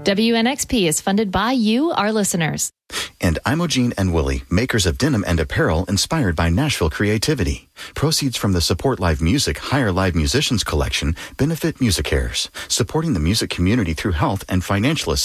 WNXP is funded by you, our listeners. And Imogene and Willie, makers of denim and apparel inspired by Nashville creativity. Proceeds from the Support Live Music Hire Live Musicians collection benefit MusiCares, supporting the music community through health and financial assistance.